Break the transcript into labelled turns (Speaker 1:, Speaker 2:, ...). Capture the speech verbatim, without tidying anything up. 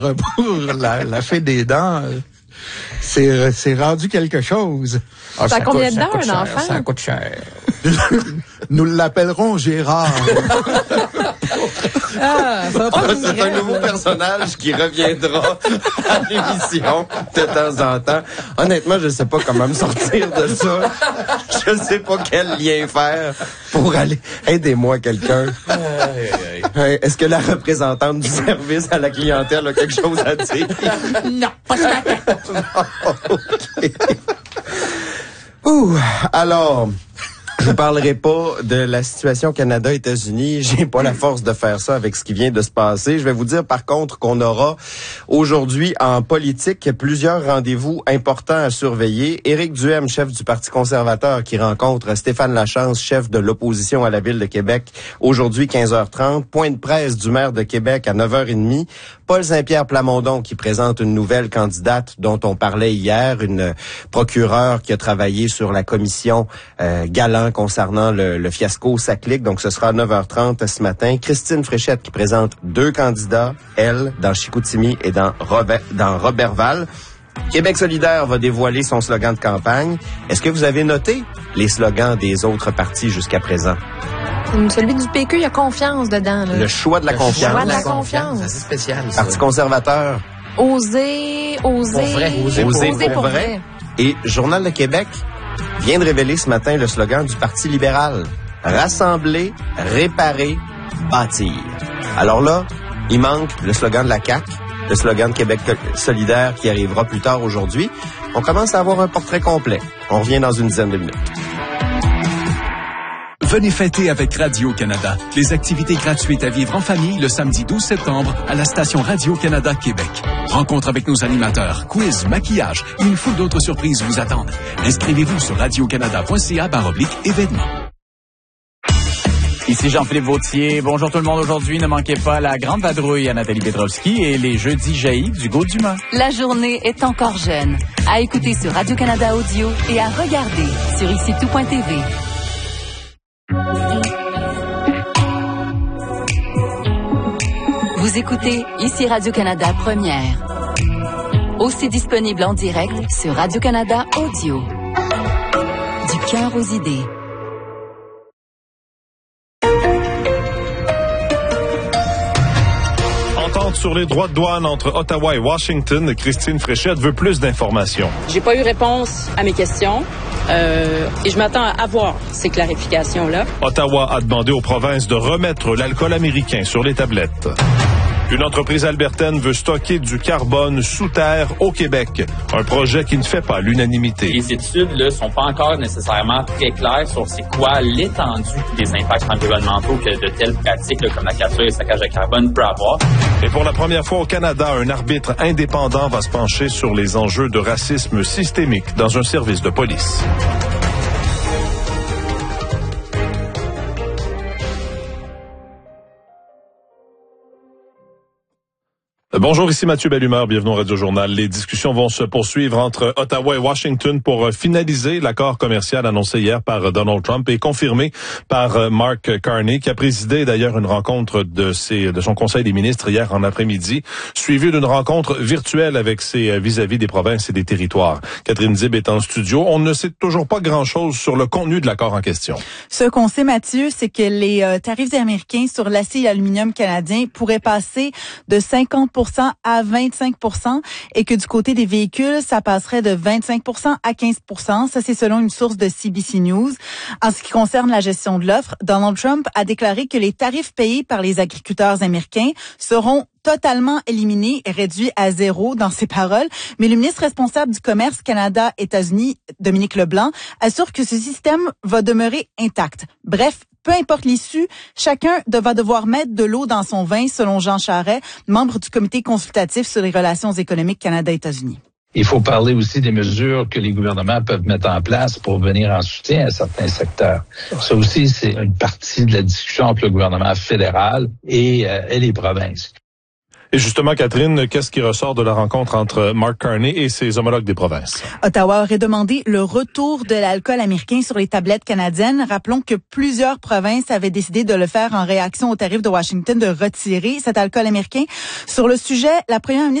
Speaker 1: Pour la, la fée des dents, c'est, c'est rendu quelque chose.
Speaker 2: Ah, ça, ça combien
Speaker 3: coûte,
Speaker 2: d'heures,
Speaker 3: un
Speaker 2: cher, enfant?
Speaker 3: Ça coûte cher.
Speaker 1: Nous l'appellerons Gérard.
Speaker 2: Ah, ça va pas
Speaker 4: ah, c'est un nouveau personnage qui reviendra à l'émission de temps en temps. Honnêtement, je sais pas comment me sortir de ça. Je sais pas quel lien faire pour aller... Aidez-moi, quelqu'un. Est-ce que la représentante du service à la clientèle a quelque chose à dire?
Speaker 2: Non, pas sur la tête.
Speaker 4: OK. Ouh, alors... Je vous parlerai pas de la situation Canada-États-Unis. J'ai pas la force de faire ça avec ce qui vient de se passer. Je vais vous dire, par contre, qu'on aura aujourd'hui en politique plusieurs rendez-vous importants à surveiller. Éric Duhaime, chef du Parti conservateur, qui rencontre Stéphane Lachance, chef de l'opposition à la Ville de Québec, aujourd'hui, quinze heures trente. Point de presse du maire de Québec à neuf heures trente. Paul Saint-Pierre Plamondon, qui présente une nouvelle candidate dont on parlait hier, une procureure qui a travaillé sur la commission euh, Galant concernant le, le fiasco Saclic. Donc, ce sera à neuf heures trente ce matin. Christine Fréchette qui présente deux candidats, elle, dans Chicoutimi et dans, Robert, dans Robertval. Québec solidaire va dévoiler son slogan de campagne. Est-ce que vous avez noté les slogans des autres partis jusqu'à présent?
Speaker 2: Celui du P Q, il y a confiance dedans. Là.
Speaker 4: Le choix de la
Speaker 2: le
Speaker 4: confiance.
Speaker 2: choix de la confiance.
Speaker 3: C'est spécial, ça.
Speaker 4: Parti conservateur.
Speaker 2: Oser, oser.
Speaker 3: Pour vrai.
Speaker 4: Oser,
Speaker 2: oser
Speaker 4: pour, pour vrai. vrai. Et Journal de Québec vient de révéler ce matin le slogan du Parti libéral. Rassembler, réparer, bâtir. Alors là, il manque le slogan de la C A Q, le slogan de Québec solidaire qui arrivera plus tard aujourd'hui. On commence à avoir un portrait complet. On revient dans une dizaine de minutes.
Speaker 5: Venez fêter avec Radio-Canada. Les activités gratuites à vivre en famille le samedi douze septembre à la station Radio-Canada Québec. Rencontre avec nos animateurs, quiz, maquillage et une foule d'autres surprises vous attendent. Inscrivez-vous sur radiocanada.ca barre oblique événements.
Speaker 6: Ici Jean-Philippe Vautier. Bonjour tout le monde. Aujourd'hui, ne manquez pas la grande vadrouille à Nathalie Petrovski et les jeudis jaillis du Gaud-Dumas.
Speaker 7: La journée est encore jeune. À écouter sur Radio-Canada Audio et à regarder sur ici tout point t v. Vous écoutez ici Radio-Canada Première. Aussi disponible en direct sur Radio-Canada Audio. Du cœur aux idées.
Speaker 8: Entente sur les droits de douane entre Ottawa et Washington. Christine Fréchette veut plus d'informations.
Speaker 9: J'ai pas eu réponse à mes questions. Euh, et je m'attends à avoir ces clarifications-là.
Speaker 8: Ottawa a demandé aux provinces de remettre l'alcool américain sur les tablettes. Une entreprise albertaine veut stocker du carbone sous terre au Québec. Un projet qui ne fait pas l'unanimité.
Speaker 10: Les études ne sont pas encore nécessairement très claires sur c'est quoi l'étendue des impacts environnementaux que de telles pratiques là, comme la capture et le stockage de carbone peut avoir.
Speaker 8: Et pour la première fois au Canada, un arbitre indépendant va se pencher sur les enjeux de racisme systémique dans un service de police. Bonjour, ici Mathieu Bellumeur, bienvenue au Radio Journal. Les discussions vont se poursuivre entre Ottawa et Washington pour finaliser l'accord commercial annoncé hier par Donald Trump et confirmé par Mark Carney, qui a présidé d'ailleurs une rencontre de ses, de son Conseil des ministres hier en après-midi, suivie d'une rencontre virtuelle avec ses vis-à-vis des provinces et des territoires. Catherine Dib est en studio. On ne sait toujours pas grand-chose sur le contenu de l'accord en question.
Speaker 11: Ce qu'on sait, Mathieu, c'est que les euh, tarifs américains sur l'acier et l'aluminium canadien pourraient passer de cinquante pour cent à vingt-cinq pour cent et que du côté des véhicules, ça passerait de vingt-cinq pour cent à quinze pour cent. Ça, c'est selon une source de C B C News. En ce qui concerne la gestion de l'offre, Donald Trump a déclaré que les tarifs payés par les agriculteurs américains seront totalement éliminés et réduits à zéro dans ses paroles. Mais le ministre responsable du commerce Canada-États-Unis, Dominique Leblanc, assure que ce système va demeurer intact. Bref, peu importe l'issue, chacun va devoir mettre de l'eau dans son vin, selon Jean Charest, membre du comité consultatif sur les relations économiques Canada-États-Unis.
Speaker 12: Il faut parler aussi des mesures que les gouvernements peuvent mettre en place pour venir en soutien à certains secteurs. Ça aussi, c'est une partie de la discussion entre le gouvernement fédéral et, euh, et les provinces.
Speaker 8: Et justement, Catherine, qu'est-ce qui ressort de la rencontre entre Mark Carney et ses homologues des provinces?
Speaker 11: Ottawa aurait demandé le retour de l'alcool américain sur les tablettes canadiennes. Rappelons que plusieurs provinces avaient décidé de le faire en réaction au tarif de Washington de retirer cet alcool américain. Sur le sujet, la première ministre